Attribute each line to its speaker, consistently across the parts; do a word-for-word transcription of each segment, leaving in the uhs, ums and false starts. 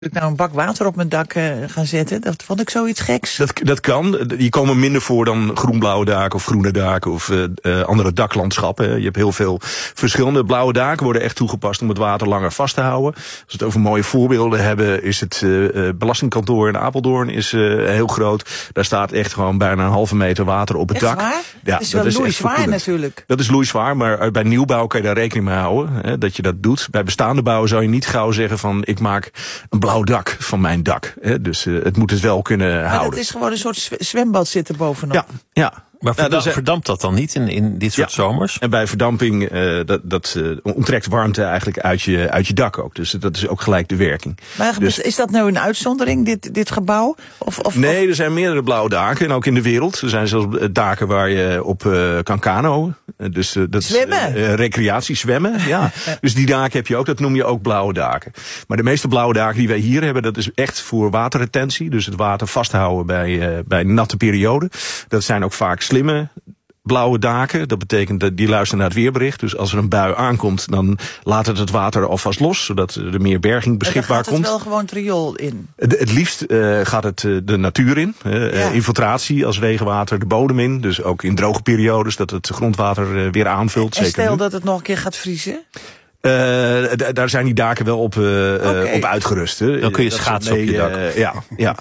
Speaker 1: ik nou een bak water op mijn dak uh, gaan zetten? Dat vond ik zoiets geks.
Speaker 2: Dat, dat kan. Die komen minder voor dan groen-blauwe daken of groene daken of uh, uh, andere daklandschappen. Je hebt heel veel verschillende. Blauwe daken worden echt toegepast om het water langer vast te houden. Als we het over mooie voorbeelden hebben, is het uh, belastingkantoor in Apeldoorn is uh, heel groot. Daar staat echt gewoon bijna een halve meter water op het
Speaker 1: echt
Speaker 2: dak.
Speaker 1: Waar?
Speaker 2: Ja,
Speaker 1: dat is wel loeizwaar natuurlijk.
Speaker 2: Dat is loeizwaar, maar bij nieuwbouw kan je daar rekening mee houden. Hè, dat je dat doet. Bij bestaande bouw zou je niet gauw zeggen van ik maak een blauw dak van mijn dak. Hè, dus uh, het moet het wel kunnen
Speaker 1: maar
Speaker 2: houden.
Speaker 1: Het is gewoon een soort zwembad zitten bovenop.
Speaker 2: Ja, ja.
Speaker 3: Maar verdampt,
Speaker 2: nou, dat is,
Speaker 3: verdampt dat dan niet in, in dit soort
Speaker 2: ja.
Speaker 3: zomers?
Speaker 2: En bij verdamping, uh, dat, dat uh, onttrekt warmte eigenlijk uit je, uit je dak ook. Dus dat is ook gelijk de werking.
Speaker 1: Maar dus, is dat nou een uitzondering, dit, dit gebouw? Of, of,
Speaker 2: nee,
Speaker 1: of?
Speaker 2: er zijn meerdere blauwe daken. En ook in de wereld. Er zijn zelfs daken waar je op uh, kan kanoën. Dus, uh, dat
Speaker 1: zwemmen?
Speaker 2: Uh, recreatie, zwemmen. Ja. Dus die daken heb je ook. Dat noem je ook blauwe daken. Maar de meeste blauwe daken die wij hier hebben, dat is echt voor waterretentie. Dus het water vasthouden bij, uh, bij natte perioden. Dat zijn ook vaak slimme blauwe daken. Dat betekent dat die luisteren naar het weerbericht. Dus als er een bui aankomt, dan laat het het water alvast los, zodat er meer berging beschikbaar komt.
Speaker 1: En dan gaat het wel gewoon het riool in?
Speaker 2: Het, het liefst uh, gaat het uh, de natuur in. Uh, ja. Infiltratie als regenwater de bodem in. Dus ook in droge periodes, dat het grondwater uh, weer aanvult.
Speaker 1: En
Speaker 2: zeker
Speaker 1: stel
Speaker 2: nu.
Speaker 1: dat het nog een keer gaat vriezen?
Speaker 2: Uh, d- daar zijn die daken wel op, uh, okay. op uitgerust. Hè.
Speaker 3: Dan kun je
Speaker 2: dat
Speaker 3: schaatsen
Speaker 2: mee,
Speaker 3: op je dak.
Speaker 2: Uh, ja, ja.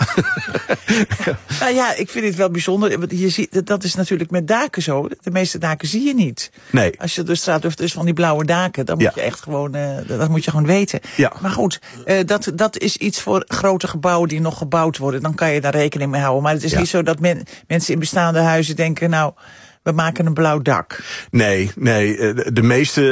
Speaker 1: Nou ja, ik vind het wel bijzonder. Je ziet, dat is natuurlijk met daken zo. De meeste daken zie je niet.
Speaker 2: Nee.
Speaker 1: Als je door de straat loopt, dus van die blauwe daken, dan moet ja. je echt gewoon, uh, dat moet je gewoon weten.
Speaker 2: Ja.
Speaker 1: Maar goed, uh, dat, dat is iets voor grote gebouwen die nog gebouwd worden. Dan kan je daar rekening mee houden. Maar het is ja. niet zo dat men, mensen in bestaande huizen denken, nou, we maken een blauw dak.
Speaker 2: Nee, nee. De meeste,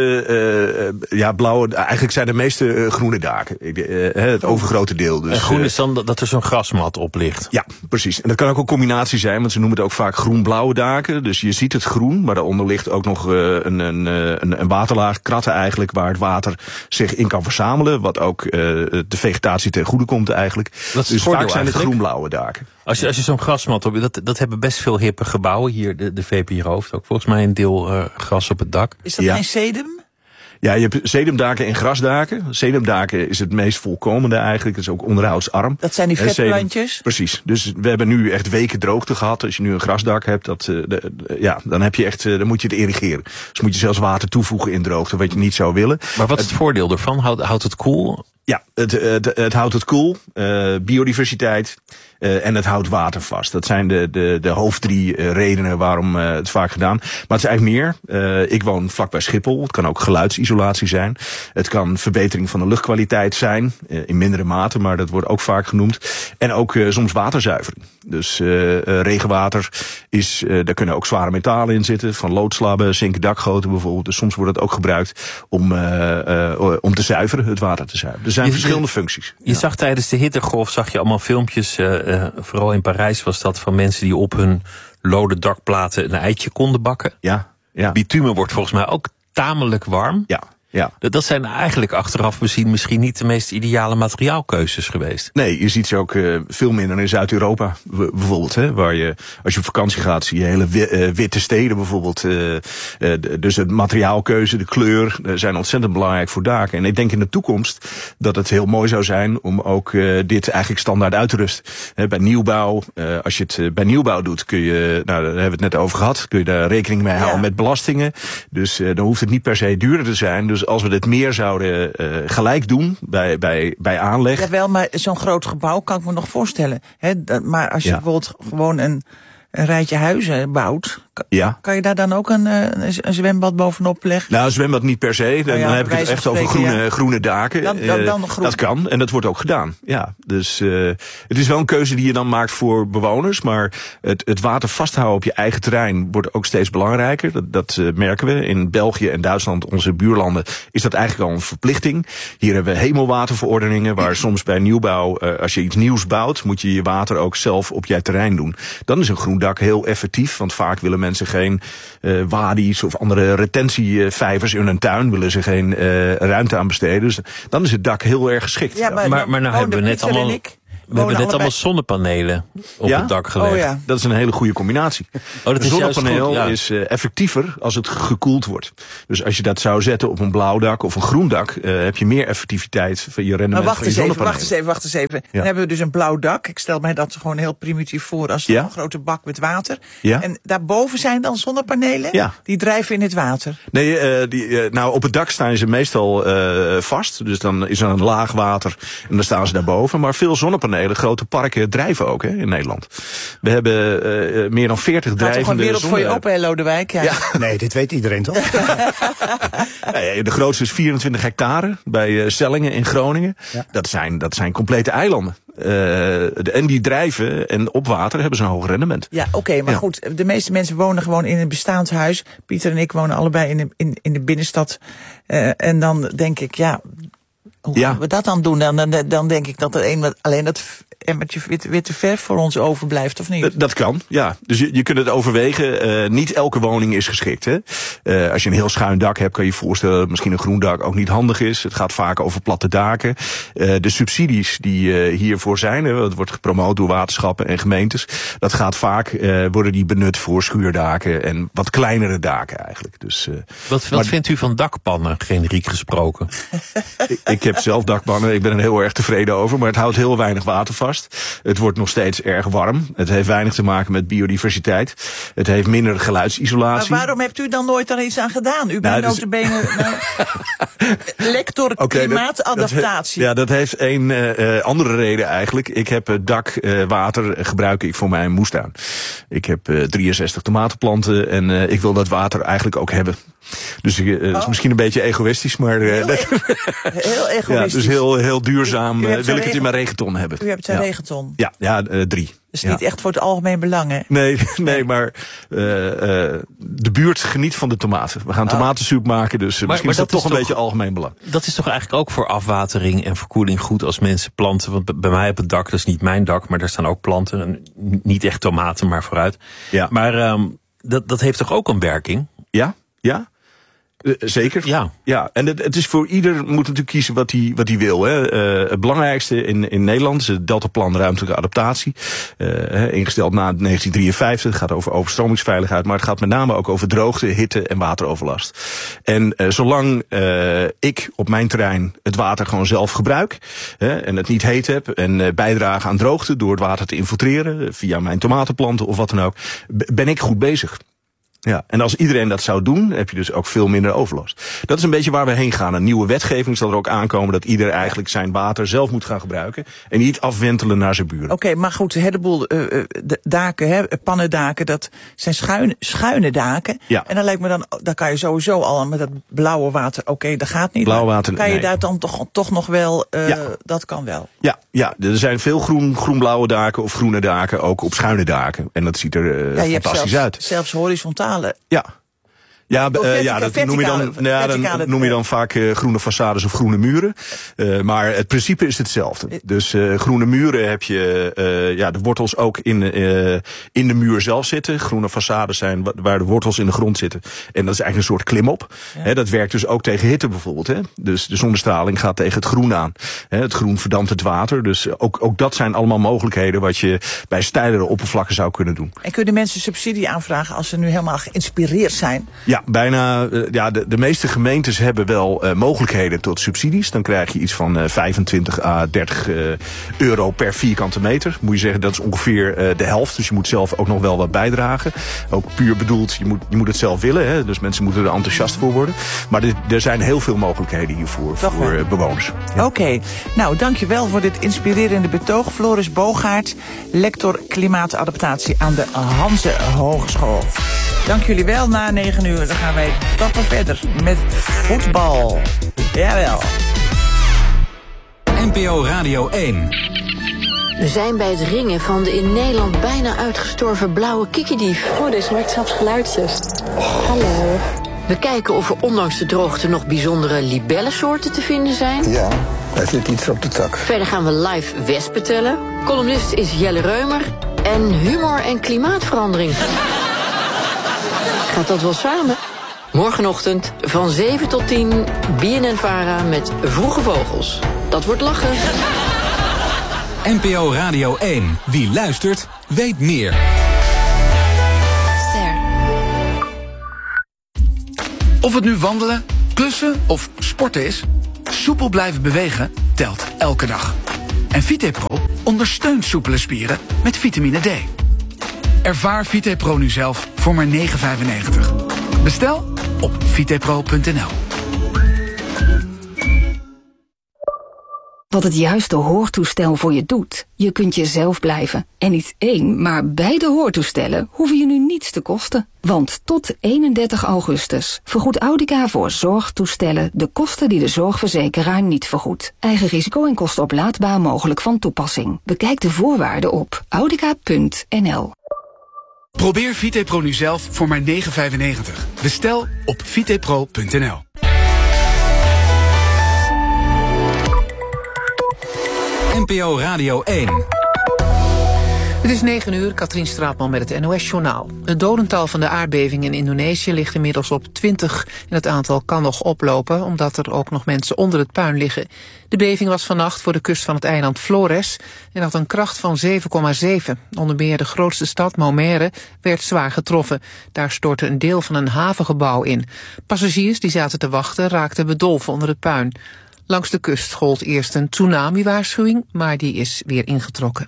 Speaker 2: uh, ja, blauwe, eigenlijk zijn de meeste uh, groene daken. Uh, het overgrote deel. Dus,
Speaker 3: en groen is dan dat er zo'n grasmat op ligt?
Speaker 2: Ja, precies. En dat kan ook een combinatie zijn, want ze noemen het ook vaak groen-blauwe daken. Dus je ziet het groen, maar daaronder ligt ook nog uh, een, een, een, een waterlaag, kratten eigenlijk, waar het water zich in kan verzamelen. Wat ook uh, de vegetatie ten goede komt eigenlijk.
Speaker 3: Dat is
Speaker 2: dus vaak zijn het
Speaker 3: eigenlijk
Speaker 2: groen-blauwe daken.
Speaker 3: Als je, als je zo'n grasmat op, dat, dat hebben best veel hippe gebouwen hier. De, de V P R O heeft ook volgens mij een deel uh, gras op het dak.
Speaker 1: Is dat
Speaker 2: ja.
Speaker 1: geen sedum?
Speaker 2: Ja, je hebt sedumdaken en grasdaken. Sedumdaken is het meest voorkomende eigenlijk. Dat is ook onderhoudsarm.
Speaker 1: Dat zijn die vetplantjes?
Speaker 2: Precies. Dus we hebben nu echt weken droogte gehad. Als je nu een grasdak hebt, dat, uh, de, de, ja, dan heb je echt, uh, dan moet je het irrigeren. Dus moet je zelfs water toevoegen in droogte, wat je niet zou willen.
Speaker 3: Maar wat is het, het voordeel ervan? Houdt, houdt het koel?
Speaker 2: Ja, het, het, het houdt het koel, uh, biodiversiteit uh, en het houdt water vast. Dat zijn de, de, de hoofddrie uh, redenen waarom uh, het vaak gedaan. Maar het is eigenlijk meer. Uh, ik woon vlakbij Schiphol. Het kan ook geluidsisolatie zijn. Het kan verbetering van de luchtkwaliteit zijn. Uh, in mindere mate, maar dat wordt ook vaak genoemd. En ook uh, soms waterzuivering. Dus uh, uh, regenwater is, uh, daar kunnen ook zware metalen in zitten. Van loodslabben, zinken dakgoten bijvoorbeeld. Dus soms wordt het ook gebruikt om, uh, uh, om te zuiveren, het water te zuiveren. Er zijn je, verschillende
Speaker 3: je,
Speaker 2: functies.
Speaker 3: Je ja. zag tijdens de hittegolf, zag je allemaal filmpjes, uh, uh, vooral in Parijs was dat, van mensen die op hun lode dakplaten een eitje konden bakken.
Speaker 2: Ja, ja.
Speaker 3: Bitumen wordt volgens mij ook tamelijk warm.
Speaker 2: Ja. Ja.
Speaker 3: Dat zijn eigenlijk achteraf misschien, misschien niet de meest ideale materiaalkeuzes geweest.
Speaker 2: Nee, je ziet ze ook uh, veel minder in Zuid-Europa bijvoorbeeld. Hè, waar je, als je op vakantie gaat, zie je hele wi- uh, witte steden bijvoorbeeld. Uh, uh, dus de materiaalkeuze, de kleur, uh, zijn ontzettend belangrijk voor daken. En ik denk in de toekomst dat het heel mooi zou zijn om ook uh, dit eigenlijk standaard uit te rusten. Hè, bij nieuwbouw, uh, als je het uh, bij nieuwbouw doet, kun je, nou daar hebben we het net over gehad, kun je daar rekening mee houden ja. met belastingen. Dus uh, dan hoeft het niet per se duurder te zijn. Dus als we dit meer zouden uh, gelijk doen bij, bij, bij aanleg.
Speaker 1: Jawel, maar zo'n groot gebouw kan ik me nog voorstellen. Hè, dat, maar als je
Speaker 2: ja.
Speaker 1: bijvoorbeeld gewoon een, een rijtje huizen bouwt, kan,
Speaker 2: ja.
Speaker 1: kan je daar dan ook een, een, een zwembad bovenop leggen?
Speaker 2: Nou, een zwembad niet per se. Dan, oh ja, dan heb ik het echt over groene, ja. groene daken.
Speaker 1: Dan, dan, dan groen.
Speaker 2: Dat kan en dat wordt ook gedaan. Ja, dus uh, het is wel een keuze die je dan maakt voor bewoners. Maar het, het water vasthouden op je eigen terrein wordt ook steeds belangrijker. Dat, dat uh, merken we. In België en Duitsland, onze buurlanden, is dat eigenlijk al een verplichting. Hier hebben we hemelwaterverordeningen waar soms bij nieuwbouw, uh, als je iets nieuws bouwt, moet je je water ook zelf op je terrein doen. Dan is een groen dak heel effectief, want vaak willen mensen geen uh, wadi's of andere retentievijvers in hun tuin, willen ze geen uh, ruimte aan besteden. Dus dan is het dak heel erg geschikt.
Speaker 1: Ja, maar,
Speaker 3: maar, maar nou hebben we net allemaal... We hebben net allemaal zonnepanelen op
Speaker 2: ja?
Speaker 3: het dak gelegd.
Speaker 1: Oh, ja.
Speaker 2: Dat is een hele goede combinatie.
Speaker 3: Oh, dat
Speaker 2: een
Speaker 3: is
Speaker 2: zonnepaneel
Speaker 3: goed, ja.
Speaker 2: is uh, effectiever als het gekoeld wordt. Dus als je dat zou zetten op een blauw dak of een groen dak, uh, heb je meer effectiviteit van je rendement
Speaker 1: maar wacht
Speaker 2: van je
Speaker 1: eens even,
Speaker 2: zonnepanelen.
Speaker 1: wacht eens even, wacht eens even.
Speaker 2: Ja.
Speaker 1: Dan hebben we dus een blauw dak. Ik stel mij dat gewoon heel primitief voor als
Speaker 2: Ja.
Speaker 1: een grote bak met water.
Speaker 2: Ja.
Speaker 1: En daarboven zijn dan zonnepanelen?
Speaker 2: Ja.
Speaker 1: Die drijven in het water.
Speaker 2: Nee, uh, die, uh, nou op het dak staan ze meestal uh, vast. Dus dan is er een laag water en dan staan ze daarboven. Maar veel zonnepanelen, grote parken drijven ook hè, in Nederland. We hebben uh, meer dan veertig
Speaker 1: Gaat toch
Speaker 2: drijvende
Speaker 1: een wereld voor je
Speaker 2: zonne-
Speaker 1: open, hè, Lodewijk? Ja.
Speaker 2: Ja.
Speaker 4: Nee, dit weet iedereen toch?
Speaker 2: Nee, de grootste is vierentwintig hectare bij uh, Sellingen in Groningen.
Speaker 4: Ja.
Speaker 2: Dat, zijn, dat zijn complete eilanden. Uh, de, en die drijven en op water hebben ze een hoog rendement.
Speaker 1: Ja, oké, okay, maar
Speaker 2: Ja.
Speaker 1: goed, de meeste mensen wonen gewoon in een bestaand huis. Pieter en ik wonen allebei in de, in, in de binnenstad. Uh, en dan denk ik, ja, hoe
Speaker 2: Ja.
Speaker 1: gaan we dat dan doen? Dan, dan, dan denk ik dat er een, alleen dat emmertje witte, witte verf voor ons overblijft, of niet?
Speaker 2: Uh, dat kan, ja. Dus je, je kunt het overwegen. Uh, niet elke woning is geschikt. Hè? Uh, als je een heel schuin dak hebt, kan je je voorstellen dat misschien een groen dak ook niet handig is. Het gaat vaak over platte daken. Uh, de subsidies die uh, hiervoor zijn, hè, dat wordt gepromoot door waterschappen en gemeentes. Dat gaat vaak, uh, worden die benut voor schuurdaken en wat kleinere daken eigenlijk. Dus, uh,
Speaker 3: Wat, wat vindt u van dakpannen, generiek gesproken?
Speaker 2: ik, ik heb zelf dakpannen, ik ben er heel erg tevreden over. Maar het houdt heel weinig water vast. Het wordt nog steeds erg warm. Het heeft weinig te maken met biodiversiteit. Het heeft minder geluidsisolatie.
Speaker 1: Maar waarom hebt u dan nooit daar iets aan gedaan? U bent
Speaker 2: dus-
Speaker 1: notabene nou, lector
Speaker 2: Oké, dat-
Speaker 1: klimaatadaptatie.
Speaker 2: Dat, he- ja, dat heeft een uh, andere reden eigenlijk. Ik heb het dak, uh, water gebruik ik voor mijn moestuin. Ik heb uh, drieënzestig tomatenplanten en uh, ik wil dat water eigenlijk ook hebben. Dus uh, dat is
Speaker 1: Oh.
Speaker 2: misschien een beetje egoïstisch, maar uh,
Speaker 1: Heel,
Speaker 2: dat,
Speaker 1: e- heel
Speaker 2: ja,
Speaker 1: egoïstisch.
Speaker 2: dus heel, heel duurzaam
Speaker 1: U- u
Speaker 2: uh,
Speaker 1: hebt
Speaker 2: wil
Speaker 1: zo'n
Speaker 2: ik het in
Speaker 1: regen-
Speaker 2: mijn regenton hebben.
Speaker 1: U hebt een
Speaker 2: ja.
Speaker 1: regenton.
Speaker 2: Ja, ja uh, drie.
Speaker 1: Dus
Speaker 2: ja.
Speaker 1: niet echt voor het algemeen belang, hè?
Speaker 2: Nee, nee, maar uh, uh, de buurt geniet van de tomaten. We gaan
Speaker 1: Oh.
Speaker 2: tomatensoep maken, dus uh,
Speaker 3: Maar-
Speaker 2: misschien
Speaker 3: maar
Speaker 2: is dat
Speaker 3: dat
Speaker 2: toch
Speaker 3: is
Speaker 2: een
Speaker 3: toch-
Speaker 2: beetje algemeen belang.
Speaker 3: Dat is toch eigenlijk ook voor afwatering en verkoeling goed als mensen planten. Want b- bij mij op het dak, dat is niet mijn dak, maar daar staan ook planten. En niet echt tomaten, maar vooruit.
Speaker 2: Ja.
Speaker 3: Maar um, dat, dat heeft toch ook een werking?
Speaker 2: Ja, ja. Uh, zeker.
Speaker 3: Ja.
Speaker 2: Ja, en het, het is voor ieder moet natuurlijk kiezen wat hij wat hij wil. Hè. Uh, het belangrijkste in, in Nederland is het Deltaplan ruimtelijke adaptatie. Uh, ingesteld na negentien drieënvijftig. Het gaat over overstromingsveiligheid. Maar het gaat met name ook over droogte, hitte en wateroverlast. En uh, zolang uh, ik op mijn terrein het water gewoon zelf gebruik. Uh, en het niet heet heb. En uh, bijdrage aan droogte door het water te infiltreren. Uh, via mijn tomatenplanten of wat dan ook. B- ben ik goed bezig. Ja, en als iedereen dat zou doen, heb je dus ook veel minder overlast. Dat is een beetje waar we heen gaan. Een nieuwe wetgeving zal er ook aankomen dat ieder eigenlijk zijn water zelf moet gaan gebruiken. En niet afwentelen naar zijn buren.
Speaker 1: Oké, okay, maar goed, een heleboel uh, de daken, hè, pannendaken, dat zijn schuine, schuine daken.
Speaker 2: Ja.
Speaker 1: En dan lijkt me dan, dan kan je sowieso al met dat blauwe water, oké, okay, dat gaat niet.
Speaker 2: Blauw water,
Speaker 1: kan je
Speaker 2: nee.
Speaker 1: daar dan toch, toch nog wel, uh,
Speaker 2: Ja.
Speaker 1: dat kan wel.
Speaker 2: Ja, ja, er zijn veel groen, groenblauwe daken of groene daken, ook op schuine daken. En dat ziet er uh,
Speaker 1: Ja, je hebt
Speaker 2: fantastisch
Speaker 1: zelfs,
Speaker 2: uit.
Speaker 1: zelfs horizontale.
Speaker 2: Ja. Ja,
Speaker 1: Door
Speaker 2: uh,
Speaker 1: vertica-
Speaker 2: ja, dat noem je dan,
Speaker 1: verticale-
Speaker 2: ja,
Speaker 1: verticale-
Speaker 2: dan noem je dan vaak uh, groene façades of groene muren. Uh, maar het principe is hetzelfde. Dus uh, groene muren heb je uh, ja, de wortels ook in, uh, in de muur zelf zitten. Groene façades zijn wa- waar de wortels in de grond zitten. En dat is eigenlijk een soort klimop.
Speaker 1: Ja.
Speaker 2: He, dat werkt dus ook tegen hitte bijvoorbeeld. Hè. Dus de zonnestraling gaat tegen het groen aan. He, het groen verdampt het water. Dus ook, ook dat zijn allemaal mogelijkheden wat je bij steilere oppervlakken zou kunnen doen.
Speaker 1: En kunnen mensen subsidie aanvragen als ze nu helemaal geïnspireerd zijn?
Speaker 2: Ja, bijna. Uh, ja, de, de meeste gemeentes hebben wel uh, mogelijkheden tot subsidies. Dan krijg je iets van uh, vijfentwintig à dertig uh, euro per vierkante meter. Moet je zeggen, dat is ongeveer uh, de helft. Dus je moet zelf ook nog wel wat bijdragen. Ook puur bedoeld, je moet, je moet het zelf willen. Hè? Dus mensen moeten er enthousiast voor worden. Maar dit, er zijn heel veel mogelijkheden hiervoor
Speaker 1: Toch
Speaker 2: voor
Speaker 1: wel.
Speaker 2: uh, bewoners.
Speaker 1: Ja. Oké, okay. Nou dankjewel voor dit inspirerende betoog. Floris Boogaert, lector klimaatadaptatie aan de Hanze Hogeschool. Dank jullie wel. Na negen uur dan gaan wij stappen verder met voetbal. Jawel.
Speaker 5: N P O Radio één.
Speaker 6: We zijn bij het ringen van de in Nederland bijna uitgestorven blauwe kikkerdief.
Speaker 7: Oh, deze maakt zelfs geluidjes. Hallo.
Speaker 6: We kijken of er ondanks de droogte nog bijzondere libellensoorten te vinden zijn.
Speaker 4: Ja, daar zit iets op de tak.
Speaker 6: Verder gaan we live wespen tellen. Columnist is Jelle Reumer. En humor en klimaatverandering. Gaat dat wel samen? Morgenochtend van zeven tot tien, B N N-Vara met Vroege Vogels. Dat wordt lachen.
Speaker 5: N P O Radio één. Wie luistert, weet meer.
Speaker 8: Ster.
Speaker 9: Of het nu wandelen, klussen of sporten is, soepel blijven bewegen telt elke dag. En VitePro ondersteunt soepele spieren met vitamine D. Ervaar VitePro nu zelf voor maar negen vijfennegentig. Bestel op vitepro punt n l.
Speaker 10: Wat het juiste hoortoestel voor je doet. Je kunt jezelf blijven. En niet één, maar beide hoortoestellen hoeven je nu niets te kosten. Want tot eenendertig augustus vergoedt Audica voor zorgtoestellen de kosten die de zorgverzekeraar niet vergoedt. Eigen risico en kosten oplaadbaar mogelijk van toepassing. Bekijk de voorwaarden op audica punt n l.
Speaker 9: Probeer VitePro nu zelf voor maar negen vijfennegentig. Bestel op vitepro punt n l.
Speaker 5: N P O Radio één.
Speaker 11: Het is negen uur, Katrien Straatman met het N O S-journaal. Het dodental van de aardbeving in Indonesië ligt inmiddels op twintig. En het aantal kan nog oplopen, omdat er ook nog mensen onder het puin liggen. De beving was vannacht voor de kust van het eiland Flores en had een kracht van zeven komma zeven. Onder meer de grootste stad, Maumere, werd zwaar getroffen. Daar stortte een deel van een havengebouw in. Passagiers die zaten te wachten raakten bedolven onder het puin. Langs de kust gold eerst een tsunami-waarschuwing, maar die is weer ingetrokken.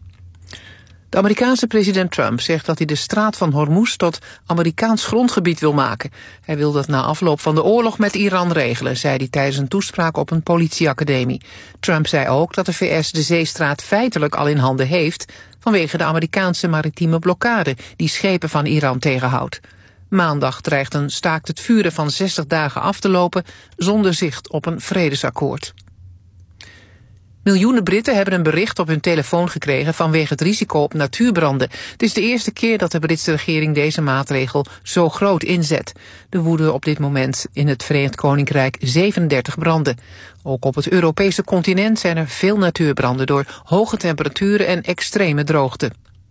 Speaker 11: De Amerikaanse president Trump zegt dat hij de straat van Hormuz tot Amerikaans grondgebied wil maken. Hij wil dat na afloop van de oorlog met Iran regelen, zei hij tijdens een toespraak op een politieacademie. Trump zei ook dat de V S de zeestraat feitelijk al in handen heeft vanwege de Amerikaanse maritieme blokkade die schepen van Iran tegenhoudt. Maandag dreigt een staakt het vuren van zestig dagen af te lopen zonder zicht op een vredesakkoord. Miljoenen Britten hebben een bericht op hun telefoon gekregen vanwege het risico op natuurbranden. Het is de eerste keer dat de Britse regering deze maatregel zo groot inzet. Er woeden op dit moment in het Verenigd Koninkrijk zevenendertig branden. Ook op het Europese continent zijn er veel natuurbranden door hoge temperaturen en extreme droogte.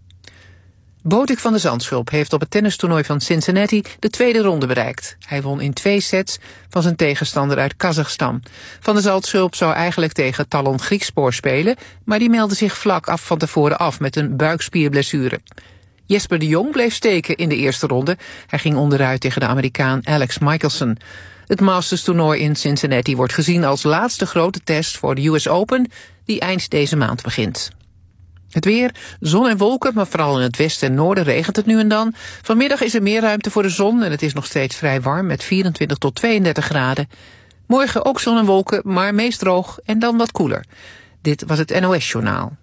Speaker 11: Botik van der Zandschulp heeft op het tennistoernooi van Cincinnati de tweede ronde bereikt. Hij won in twee sets van zijn tegenstander uit Kazachstan. Van der Zandschulp zou eigenlijk tegen Talon Griekspoor spelen, maar die meldde zich vlak af van tevoren af met een buikspierblessure. Jesper de Jong bleef steken in de eerste ronde. Hij ging onderuit tegen de Amerikaan Alex Michelson. Het Masters-toernooi in Cincinnati wordt gezien als laatste grote test voor de U S Open, die eind deze maand begint. Het weer, zon en wolken, maar vooral in het westen en noorden regent het nu en dan. Vanmiddag is er meer ruimte voor de zon en het is nog steeds vrij warm met vierentwintig tot tweeëndertig graden. Morgen ook zon en wolken, maar meest droog en dan wat koeler. Dit was het N O S-journaal.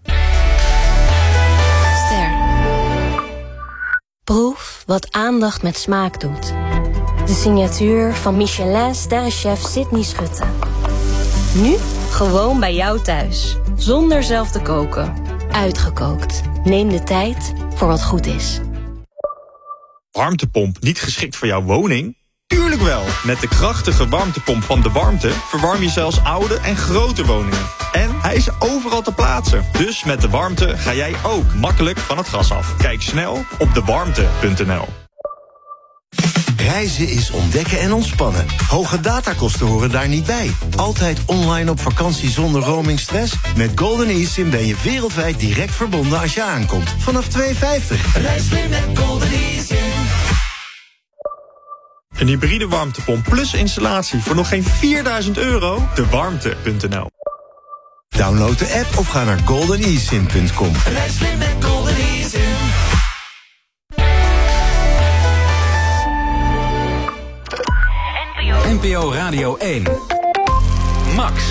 Speaker 8: Ster. Proef wat aandacht met smaak doet. De signatuur van Michelin-sterrenchef Sydney Schutte. Nu gewoon bij jou thuis, zonder zelf te koken. Uitgekookt. Neem de tijd voor wat goed is.
Speaker 12: Warmtepomp niet geschikt voor jouw woning? Tuurlijk wel! Met de krachtige warmtepomp van De Warmte verwarm je zelfs oude en grote woningen. En hij is overal te plaatsen. Dus met De Warmte ga jij ook makkelijk van het gas af. Kijk snel op de warmte punt n l.
Speaker 13: Reizen is ontdekken en ontspannen. Hoge datakosten horen daar niet bij. Altijd online op vakantie zonder roamingstress? Met Golden eSIM ben je wereldwijd direct verbonden als je aankomt. Vanaf twee vijftig.
Speaker 14: Reis weer met Golden eSIM.
Speaker 12: Een hybride warmtepomp plus installatie voor nog geen vierduizend euro? de warmte punt n l.
Speaker 13: Download de app of ga naar golden e sim punt com.
Speaker 14: Reis weer met Golden eSIM.
Speaker 5: N P O Radio één. Max.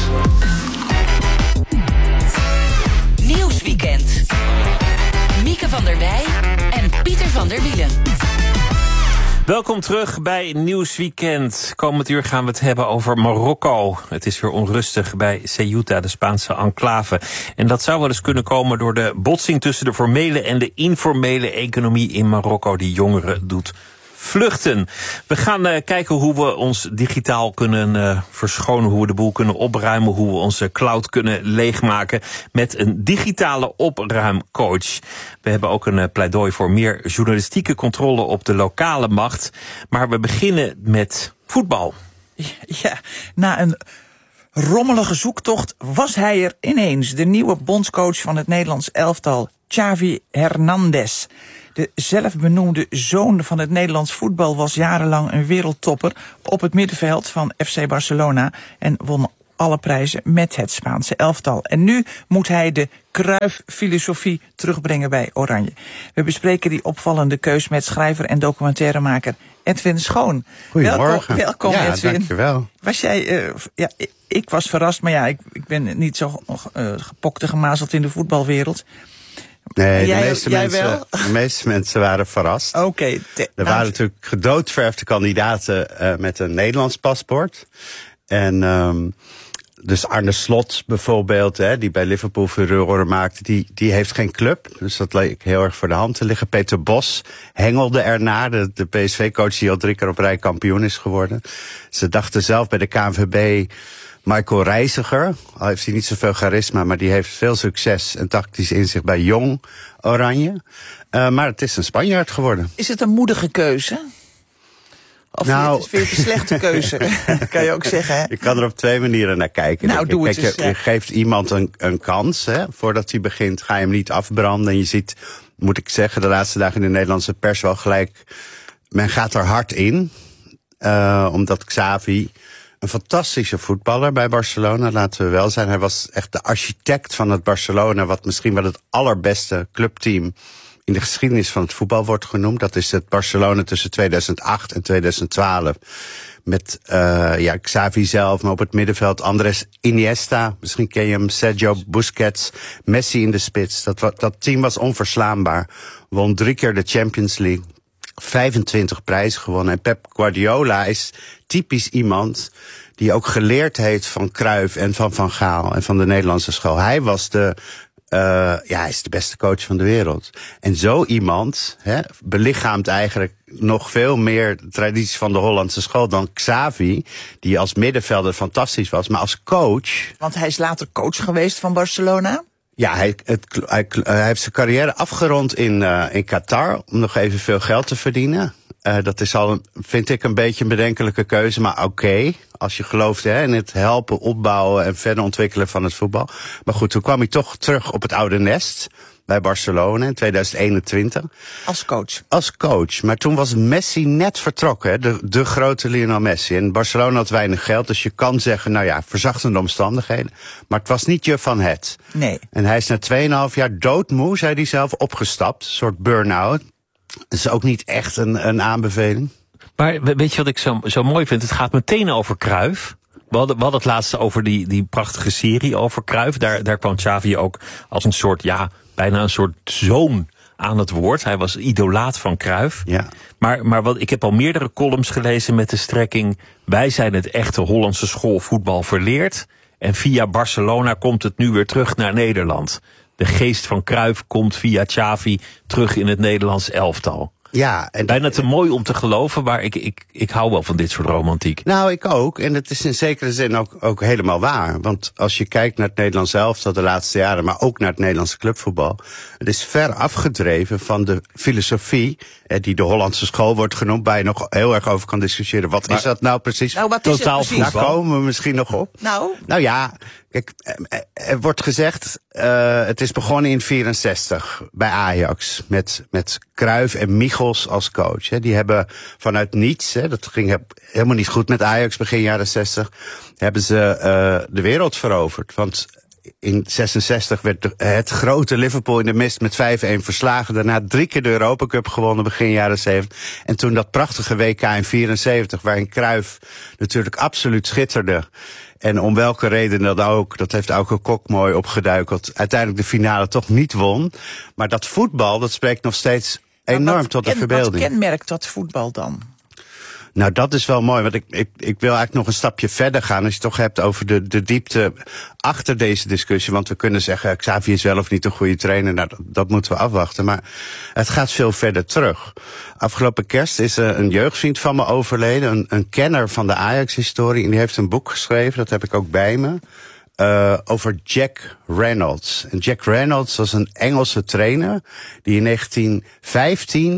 Speaker 15: Nieuwsweekend. Mieke van der Wij en Pieter van der Wielen.
Speaker 3: Welkom terug bij Nieuwsweekend. Komend uur gaan we het hebben over Marokko. Het is weer onrustig bij Ceuta, de Spaanse enclave. En dat zou wel eens kunnen komen door de botsing tussen de formele en de informele economie in Marokko, die jongeren doet vluchten. We gaan uh, kijken hoe we ons digitaal kunnen uh, verschonen, hoe we de boel kunnen opruimen, hoe we onze cloud kunnen leegmaken met een digitale opruimcoach. We hebben ook een uh, pleidooi voor meer journalistieke controle op de lokale macht. Maar we beginnen met voetbal.
Speaker 1: Ja, na een rommelige zoektocht was hij er ineens. De nieuwe bondscoach van het Nederlands elftal, Xavi Hernandez. De zelfbenoemde zoon van het Nederlands voetbal was jarenlang een wereldtopper op het middenveld van F C Barcelona en won alle prijzen met het Spaanse elftal. En nu moet hij de Cruyff-filosofie terugbrengen bij Oranje. We bespreken die opvallende keus met schrijver en documentairemaker Edwin Schoon.
Speaker 16: Goedemorgen.
Speaker 1: Welkom, welkom
Speaker 16: ja,
Speaker 1: Edwin.
Speaker 16: Dankjewel.
Speaker 1: Was jij, uh, ja, ik was verrast, maar ja, ik, ik ben niet zo uh, gepokt en gemazeld in de voetbalwereld.
Speaker 16: Nee,
Speaker 1: jij,
Speaker 16: de, meeste
Speaker 1: jij
Speaker 16: mensen,
Speaker 1: wel?
Speaker 16: de meeste mensen waren verrast.
Speaker 1: Oké. Okay,
Speaker 16: er waren nou, natuurlijk gedoodverfde kandidaten uh, met een Nederlands paspoort. En um, dus Arne Slot bijvoorbeeld, hè, die bij Liverpool furoren maakte, die, die heeft geen club. Dus dat leek heel erg voor de hand te liggen. Peter Bos hengelde ernaar, de, de P S V-coach die al drie keer op rij kampioen is geworden. Ze dachten zelf bij de K N V B... Michael Reiziger, al heeft hij niet zoveel charisma, maar die heeft veel succes en tactisch inzicht bij Jong Oranje. Uh, maar het is een Spanjaard geworden.
Speaker 1: Is het een moedige keuze? Of nou, vind je het een slechte keuze? Kan je ook zeggen, hè?
Speaker 16: Je kan er op twee manieren naar kijken.
Speaker 1: Nou, doe
Speaker 16: Kijk,
Speaker 1: het eens,
Speaker 16: je,
Speaker 1: ja.
Speaker 16: je geeft iemand een, een kans, hè. Voordat hij begint ga je hem niet afbranden. En je ziet, moet ik zeggen, de laatste dagen in de Nederlandse pers wel gelijk, men gaat er hard in. Uh, omdat Xavi, een fantastische voetballer bij Barcelona, laten we wel zijn. Hij was echt de architect van het Barcelona, wat misschien wel het allerbeste clubteam in de geschiedenis van het voetbal wordt genoemd. Dat is het Barcelona tussen tweeduizend acht en tweeduizend twaalf. Met uh, ja, Xavi zelf, maar op het middenveld Andrés Iniesta, misschien ken je hem, Sergio Busquets, Messi in de spits. Dat, dat team was onverslaanbaar. Won drie keer de Champions League. vijfentwintig prijzen gewonnen. En Pep Guardiola is typisch iemand die ook geleerd heeft van Cruyff en van Van Gaal en van de Nederlandse school. Hij was de, uh, ja, hij is de beste coach van de wereld. En zo iemand, hè, belichaamt eigenlijk nog veel meer de tradities van de Hollandse school dan Xavi, die als middenvelder fantastisch was, maar als coach.
Speaker 1: Want hij is later coach geweest van Barcelona.
Speaker 16: Ja, hij, het, hij, hij heeft zijn carrière afgerond in, uh, in Qatar om nog even veel geld te verdienen. Uh, dat is al, een, vind ik, een beetje een bedenkelijke keuze, maar oké, okay, als je gelooft, hè, in het helpen, opbouwen en verder ontwikkelen van het voetbal. Maar goed, toen kwam hij toch terug op het oude nest bij Barcelona in tweeduizend eenentwintig.
Speaker 1: Als coach.
Speaker 16: Als coach. Maar toen was Messi net vertrokken, hè, de, de grote Lionel Messi. En Barcelona had weinig geld, dus je kan zeggen, nou ja, verzachtende omstandigheden. Maar het was niet je van het.
Speaker 1: Nee.
Speaker 16: En hij is na tweeënhalf jaar doodmoe, zei hij zelf, opgestapt. Een soort burn-out. Dat is ook niet echt een, een aanbeveling.
Speaker 3: Maar weet je wat ik zo, zo mooi vind? Het gaat meteen over Cruyff. We hadden, we hadden het laatste over die, die prachtige serie over Cruyff. Daar, daar kwam Xavi ook als een soort, ja, bijna een soort zoon aan het woord. Hij was idolaat van Cruyff.
Speaker 16: Ja.
Speaker 3: Maar, maar wat, ik heb al meerdere columns gelezen met de strekking: wij zijn het echte Hollandse schoolvoetbal verleerd. En via Barcelona komt het nu weer terug naar Nederland. De geest van Cruyff komt via Xavi terug in het Nederlands elftal.
Speaker 16: Ja, en
Speaker 3: bijna te mooi om te geloven, maar ik, ik, ik hou wel van dit soort romantiek.
Speaker 16: Nou, ik ook. En het is in zekere zin ook, ook helemaal waar. Want als je kijkt naar het Nederlands elftal de laatste jaren, maar ook naar het Nederlandse clubvoetbal, het is ver afgedreven van de filosofie, eh, die de Hollandse school wordt genoemd, waar je nog heel erg over kan discussiëren. Wat maar, is dat nou precies?
Speaker 1: Nou, wat is
Speaker 16: Totaal
Speaker 1: het precies?
Speaker 16: Daar komen we misschien nog op.
Speaker 1: Nou?
Speaker 16: Nou ja, kijk, er wordt gezegd, uh, het is begonnen in vierenzestig bij Ajax. Met, met Cruyff en Michels als coach. Hè. Die hebben vanuit niets, hè, dat ging helemaal niet goed met Ajax begin jaren zestig, hebben ze uh, de wereld veroverd. Want in zesenzestig werd de, het grote Liverpool in de mist met vijf-een verslagen. Daarna drie keer de Europa Cup gewonnen begin jaren zeventig. En toen dat prachtige W K in vierenzeventig, waarin Cruyff natuurlijk absoluut schitterde. En om welke reden dat ook, dat heeft Auke Kok mooi opgeduikeld, uiteindelijk de finale toch niet won. Maar dat voetbal, dat spreekt nog steeds enorm tot de verbeelding.
Speaker 1: Wat kenmerkt dat voetbal dan?
Speaker 16: Nou, dat is wel mooi, want ik, ik, ik wil eigenlijk nog een stapje verder gaan. Als je het toch hebt over de, de diepte achter deze discussie. Want we kunnen zeggen, Xavi is wel of niet een goede trainer. Nou, dat, dat moeten we afwachten. Maar het gaat veel verder terug. Afgelopen kerst is uh, een jeugdvriend van me overleden. Een, een kenner van de Ajax-historie. En die heeft een boek geschreven, dat heb ik ook bij me. Uh, over Jack Reynolds. En Jack Reynolds was een Engelse trainer die in negentien vijftien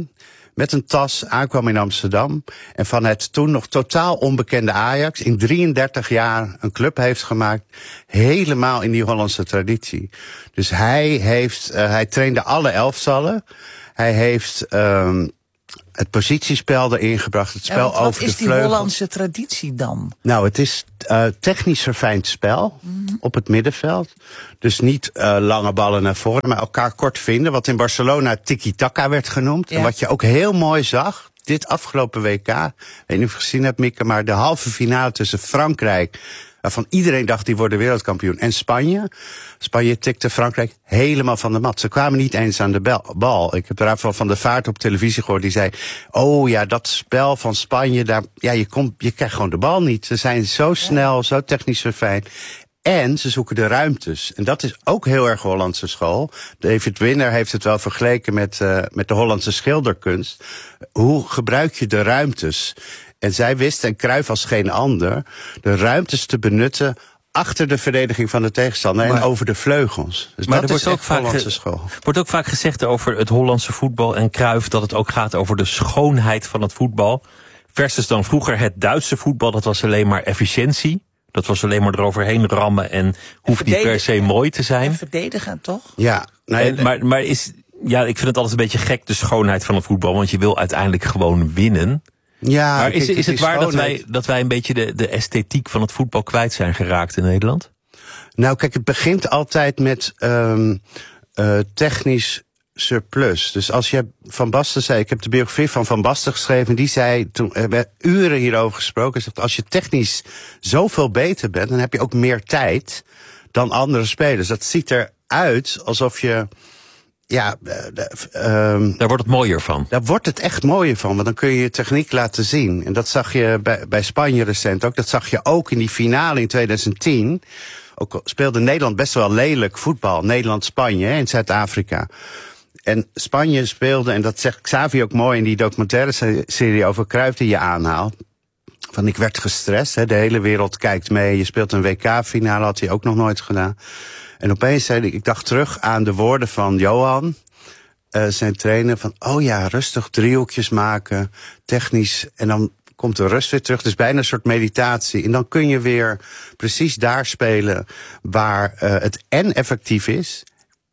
Speaker 16: met een tas aankwam in Amsterdam. En van het toen nog totaal onbekende Ajax in drieëndertig jaar een club heeft gemaakt. Helemaal in die Hollandse traditie. Dus hij heeft, uh, hij trainde alle elftallen. Hij heeft um, het positiespel erin gebracht, het spel
Speaker 1: ja, wat,
Speaker 16: over de
Speaker 1: vleugels. Wat is die
Speaker 16: vleugels.
Speaker 1: Hollandse traditie dan?
Speaker 16: Nou, het is uh, technisch verfijnd spel mm-hmm. op het middenveld. Dus niet uh, lange ballen naar voren, maar elkaar kort vinden. Wat in Barcelona tiki-taka werd genoemd. Ja. En wat je ook heel mooi zag, dit afgelopen W K. Ik weet niet of je gezien hebt, Mieke, maar de halve finale tussen Frankrijk, waarvan iedereen dacht die worden wereldkampioen, en Spanje. Spanje tikte Frankrijk helemaal van de mat. Ze kwamen niet eens aan de bal. Ik heb Rafael van der Vaart op televisie gehoord. Die zei, oh ja, dat spel van Spanje, daar, ja, je, komt, je krijgt gewoon de bal niet. Ze zijn zo snel, zo technisch verfijnd. En ze zoeken de ruimtes. En dat is ook heel erg Hollandse school. David Winner heeft het wel vergeleken met, uh, met de Hollandse schilderkunst. Hoe gebruik je de ruimtes? En zij wist, en Cruijff als geen ander, de ruimtes te benutten achter de verdediging van de tegenstander maar, en over de vleugels. Dus
Speaker 3: maar
Speaker 16: dat
Speaker 3: er
Speaker 16: is
Speaker 3: wordt ook vaak
Speaker 16: Hollandse
Speaker 3: ge-
Speaker 16: school.
Speaker 3: wordt ook vaak gezegd over het Hollandse voetbal en Cruijff dat het ook gaat over de schoonheid van het voetbal. Versus dan vroeger het Duitse voetbal, dat was alleen maar efficiëntie. Dat was alleen maar eroverheen rammen en hoeft niet per se mooi te zijn.
Speaker 1: En verdedigen, toch?
Speaker 16: Ja. Nee,
Speaker 3: en, maar, maar is, ja, ik vind het altijd een beetje gek, de schoonheid van het voetbal. Want je wil uiteindelijk gewoon winnen.
Speaker 16: Ja,
Speaker 3: maar is,
Speaker 16: kijk,
Speaker 3: is het waar dat
Speaker 16: schoonheid...
Speaker 3: wij, dat wij een beetje de, de esthetiek van het voetbal kwijt zijn geraakt in Nederland?
Speaker 16: Nou, kijk, het begint altijd met um, uh, technisch surplus. Dus als je Van Basten zei, ik heb de biografie van Van Basten geschreven, die zei, toen er werd uren hierover gesproken, zegt, als je technisch zoveel beter bent, dan heb je ook meer tijd dan andere spelers. Dat ziet eruit alsof je... Ja, um,
Speaker 3: daar wordt het mooier van.
Speaker 16: Daar wordt het echt mooier van, want dan kun je je techniek laten zien. En dat zag je bij, bij Spanje recent ook. Dat zag je ook in die finale in tweeduizend tien. Ook speelde Nederland best wel lelijk voetbal. Nederland-Spanje in Zuid-Afrika. En Spanje speelde, en dat zegt Xavi ook mooi in die documentaire serie over Cruijff die je aanhaalt. Van ik werd gestrest, hè, de hele wereld kijkt mee. Je speelt een W K-finale, had hij ook nog nooit gedaan. En opeens zei ik, ik dacht terug aan de woorden van Johan, uh, zijn trainer, van oh ja, rustig driehoekjes maken, technisch, en dan komt de rust weer terug. Dus bijna een soort meditatie. En dan kun je weer precies daar spelen waar uh, het en effectief is.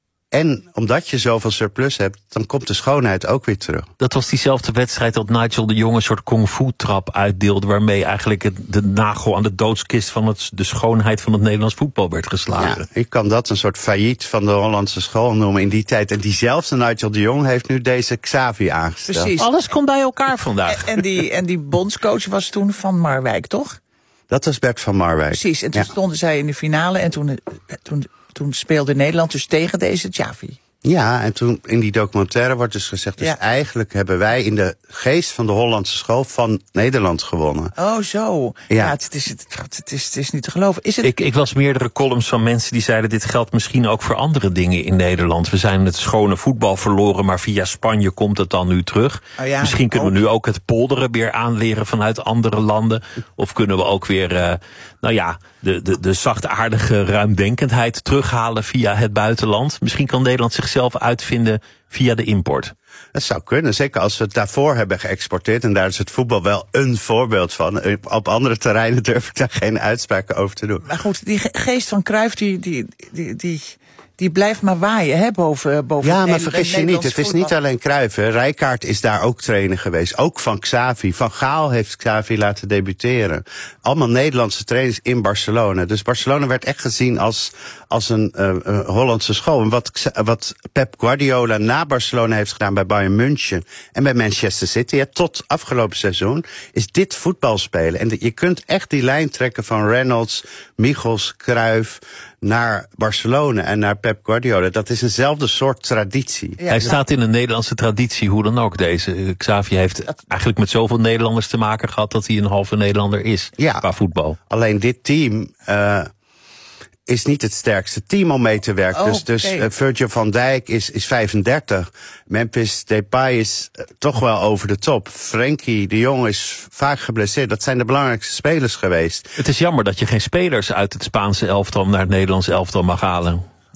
Speaker 16: En omdat je zoveel surplus hebt, dan komt de schoonheid ook weer terug.
Speaker 3: Dat was diezelfde wedstrijd dat Nigel de Jong een soort kung fu trap uitdeelde, waarmee eigenlijk het, de nagel aan de doodskist van het, de schoonheid van het Nederlands voetbal werd geslagen.
Speaker 16: Ja, ik kan dat een soort failliet van de Hollandse school noemen in die tijd. En diezelfde Nigel de Jong heeft nu deze Xavi aangesteld.
Speaker 1: Precies.
Speaker 3: Alles komt bij elkaar vandaag.
Speaker 1: En, en, die, en die bondscoach was toen Van Marwijk, toch?
Speaker 16: Dat was Bert van Marwijk.
Speaker 1: Precies, en toen ja. stonden zij in de finale en toen, toen, toen speelde Nederland dus tegen deze Xavi.
Speaker 16: Ja, en toen in die documentaire wordt dus gezegd, dus ja. eigenlijk hebben wij in de geest van de Hollandse school van Nederland gewonnen.
Speaker 1: Oh, zo. Ja, ja het, is, het, het, is, het is niet te geloven. Is het...
Speaker 3: ik, ik las meerdere columns van mensen die zeiden, dit geldt misschien ook voor andere dingen in Nederland. We zijn het schone voetbal verloren, maar via Spanje komt het dan nu terug. Oh ja, misschien kunnen ook. we nu ook het polderen weer aanleren vanuit andere landen. Of kunnen we ook weer, uh, nou ja, de, de, de zachtaardige ruimdenkendheid terughalen via het buitenland. Misschien kan Nederland zichzelf uitvinden via de import.
Speaker 16: Dat zou kunnen, zeker als we het daarvoor hebben geëxporteerd. En daar is het voetbal wel een voorbeeld van. Op andere terreinen durf ik daar geen uitspraken over te doen.
Speaker 1: Maar goed, die geest van Cruijff, die, die, die, die, die blijft maar waaien, hè, boven, boven
Speaker 16: Ja, maar vergis je niet, het is niet alleen Cruijff. Rijkaard is daar ook trainer geweest. Ook van Xavi. Van Gaal heeft Xavi laten debuteren. Allemaal Nederlandse trainers in Barcelona. Dus Barcelona werd echt gezien als, als een uh, uh, Hollandse school. En wat, wat Pep Guardiola na Barcelona heeft gedaan bij Bayern München en bij Manchester City, ja, tot afgelopen seizoen, is dit voetbal spelen. En de, je kunt echt die lijn trekken van Reynolds, Michels, Cruijff naar Barcelona en naar Pep Guardiola. Dat is eenzelfde soort traditie.
Speaker 3: Ja, Hij staat in een Nederlandse traditie, hoe dan ook. Deze Xavi heeft eigenlijk met zoveel Nederlanders te maken gehad dat hij een halve Nederlander is, ja, qua voetbal.
Speaker 16: Alleen dit team uh, is niet het sterkste team om mee te werken.
Speaker 1: Oh,
Speaker 16: dus dus
Speaker 1: okay.
Speaker 16: uh, Virgil van Dijk is, is vijfendertig. Memphis Depay is uh, toch wel over de top. Frenkie de Jong is vaak geblesseerd. Dat zijn de belangrijkste spelers geweest.
Speaker 3: Het is jammer dat je geen spelers uit het Spaanse elftal naar het Nederlandse elftal mag halen.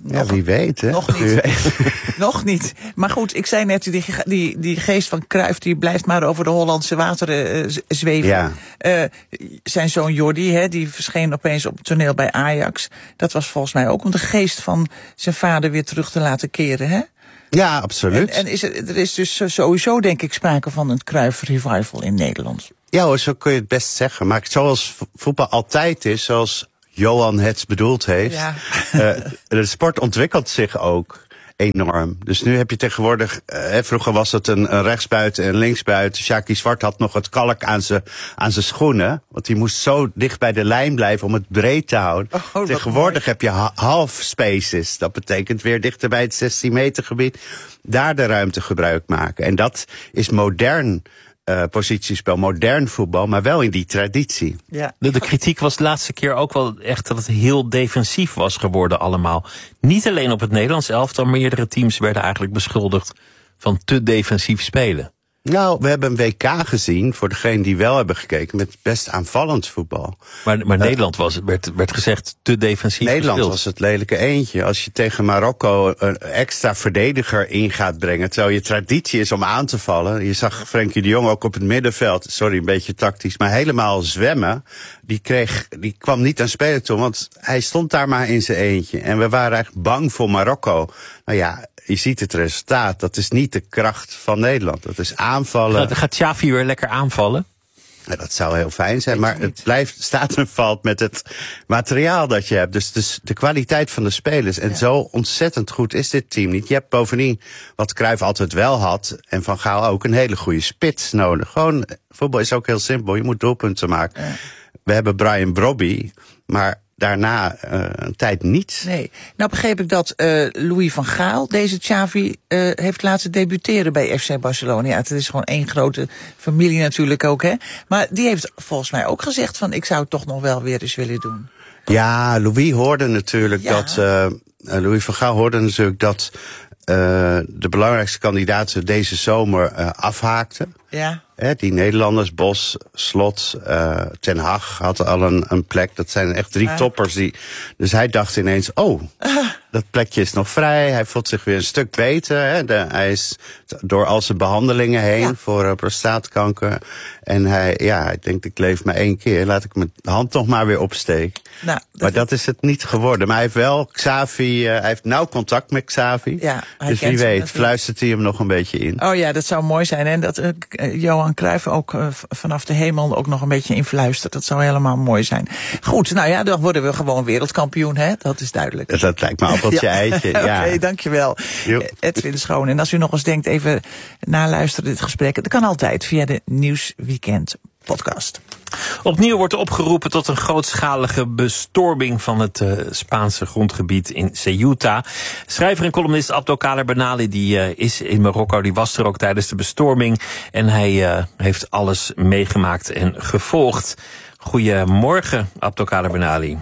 Speaker 16: Ja, wie weet, hè?
Speaker 1: Nog niet. Nog niet. Maar goed, ik zei net, die, die, die geest van Cruijff, die blijft maar over de Hollandse wateren uh, zweven.
Speaker 16: Ja.
Speaker 1: Uh, zijn zoon Jordi, hè, die verscheen opeens op het toneel bij Ajax. Dat was volgens mij ook om de geest van zijn vader weer terug te laten keren, hè?
Speaker 16: Ja, absoluut.
Speaker 1: En, en is er, er is dus sowieso, denk ik, sprake van een Cruijff-revival in Nederland.
Speaker 16: Ja hoor, zo kun je het best zeggen. Maar zoals voetbal altijd is, zoals Johan het bedoeld heeft. Ja. Uh, de sport ontwikkelt zich ook enorm. Dus nu heb je tegenwoordig, uh, vroeger was het een, een rechtsbuiten en linksbuiten. Sjaki Zwart had nog het kalk aan zijn aan zijn schoenen. Want die moest zo dicht bij de lijn blijven om het breed te houden. Oh, tegenwoordig heb je ha- half spaces. Dat betekent weer dichter bij het zestien meter gebied. Daar de ruimte gebruik maken. En dat is modern. Uh, positiespel, modern voetbal, maar wel in die traditie.
Speaker 3: Ja. De, de kritiek was de laatste keer ook wel echt dat het heel defensief was geworden allemaal. Niet alleen op het Nederlands elftal, meerdere teams werden eigenlijk beschuldigd van te defensief spelen.
Speaker 16: Nou, we hebben een W K gezien, voor degenen die wel hebben gekeken, met best aanvallend voetbal.
Speaker 3: Maar, maar
Speaker 16: uh,
Speaker 3: Nederland was, werd, werd gezegd te defensief
Speaker 16: Nederland
Speaker 3: gespeeld.
Speaker 16: was het lelijke eentje. Als je tegen Marokko een extra verdediger in gaat brengen, terwijl je traditie is om aan te vallen. Je zag Frenkie de Jong ook op het middenveld, sorry, een beetje tactisch, maar helemaal zwemmen. Die kreeg, die kwam niet aan spelen toe, want hij stond daar maar in zijn eentje. En we waren eigenlijk bang voor Marokko. Nou ja, je ziet het resultaat. Dat is niet de kracht van Nederland. Dat is aanvallen.
Speaker 3: Gaat, gaat Xavi weer lekker aanvallen?
Speaker 16: Ja, dat zou heel fijn zijn, maar het blijft, staat en valt met het materiaal dat je hebt. Dus de, de kwaliteit van de spelers. En ja. Zo ontzettend goed is dit team niet. Je hebt bovendien, wat Cruijff altijd wel had, en Van Gaal ook, een hele goede spits nodig. Gewoon, voetbal is ook heel simpel. Je moet doelpunten maken. Ja. We hebben Brian Brobby, maar daarna uh, een tijd niet.
Speaker 1: Nee. Nou begreep ik dat uh, Louis van Gaal deze Xavi uh, heeft laten debuteren bij F C Barcelona. Ja, het is gewoon één grote familie natuurlijk ook, hè. Maar die heeft volgens mij ook gezegd van, ik zou het toch nog wel weer eens willen doen.
Speaker 16: Ja, Louis hoorde natuurlijk ja. dat... Uh, Louis van Gaal hoorde natuurlijk dat uh, de belangrijkste kandidaten deze zomer uh, afhaakten.
Speaker 1: Ja.
Speaker 16: He, die Nederlanders, Bos, Slot, uh, Ten Hag had al een, een plek. Dat zijn echt drie ah. toppers. Die, dus hij dacht ineens, oh, ah. dat plekje is nog vrij. Hij voelt zich weer een stuk beter. He. De, hij is door al zijn behandelingen heen ja. voor uh, prostaatkanker. En hij, ja, hij denkt, ik leef maar één keer. Laat ik mijn hand nog maar weer opsteken. Nou, dat maar dat is het niet geworden. Maar hij heeft wel Xavi, uh, hij heeft nauw contact met Xavi. Ja, dus wie weet, fluistert hij hem nog een beetje in.
Speaker 1: Oh ja, dat zou mooi zijn. En dat uh, Johan Cruijff ook uh, vanaf de hemel ook nog een beetje influistert. Dat zou helemaal mooi zijn. Goed, nou ja, dan worden we gewoon wereldkampioen, hè? Dat is duidelijk.
Speaker 16: Dat, dat lijkt me appeltje ja. eitje. Ja.
Speaker 1: Oké, okay, dankjewel. Jo. Edwin Schoon. En als u nog eens denkt, even naluisteren dit gesprek. Dat kan altijd via de Nieuwsweekend podcast.
Speaker 3: Opnieuw wordt opgeroepen tot een grootschalige bestorming van het uh, Spaanse grondgebied in Ceuta. Schrijver en columnist Abdelkader Benali die uh, is in Marokko, die was er ook tijdens de bestorming. En hij uh, heeft alles meegemaakt en gevolgd. Goedemorgen, Abdelkader Benali.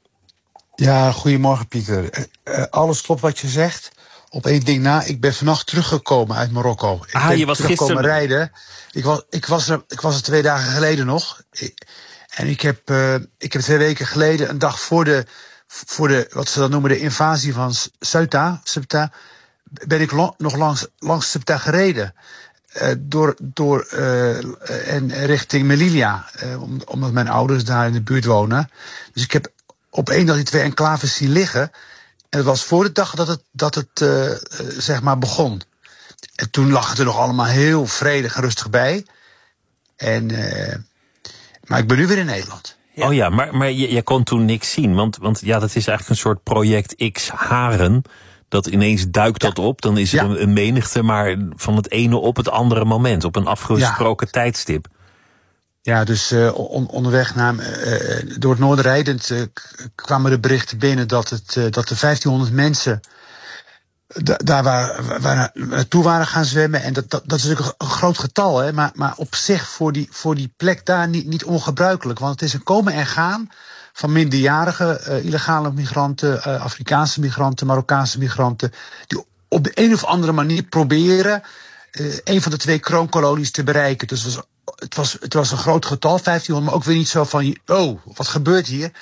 Speaker 17: Ja, goedemorgen Pieter. Uh, alles klopt wat je zegt. Op één ding na, ik ben vannacht teruggekomen uit Marokko. Ik
Speaker 3: ah,
Speaker 17: ben
Speaker 3: je was
Speaker 17: teruggekomen
Speaker 3: gisteren...
Speaker 17: rijden. Ik was, ik, was er, ik was er twee dagen geleden nog. Ik, en ik heb, uh, ik heb twee weken geleden, een dag voor de, voor de wat ze dan noemen de invasie van Ceuta, Ceuta ben ik lo- nog langs, langs Ceuta gereden. Uh, door, door, uh, en richting Melilla. Uh, om, omdat mijn ouders daar in de buurt wonen. Dus ik heb op één dag die twee enclaves zien liggen. En het was voor de dag dat het, dat het uh, zeg maar begon. En toen lag het er nog allemaal heel vredig en rustig bij. En, uh, maar ik ben nu weer in Nederland.
Speaker 3: Ja. Oh ja, maar, maar jij kon toen niks zien. Want, want ja, dat is eigenlijk een soort project X Haren. Dat ineens duikt dat ja. op. Dan is er ja. een, een menigte, maar van het ene op het andere moment. Op een afgesproken ja. tijdstip.
Speaker 17: Ja, dus uh, on, onderweg naar, uh, door het noorden rijdend uh, kwamen de berichten binnen dat, het, uh, dat er vijftienhonderd mensen d- daar waar, waar naartoe waren gaan zwemmen. En dat, dat, dat is natuurlijk een groot getal, hè, maar, maar op zich voor die, voor die plek daar niet, niet ongebruikelijk. Want het is een komen en gaan van minderjarige uh, illegale migranten, uh, Afrikaanse migranten, Marokkaanse migranten, die op de een of andere manier proberen uh, een van de twee kroonkolonies te bereiken. Dus het was Het was, het was een groot getal, vijftienhonderd, maar ook weer niet zo van, oh, wat gebeurt hier?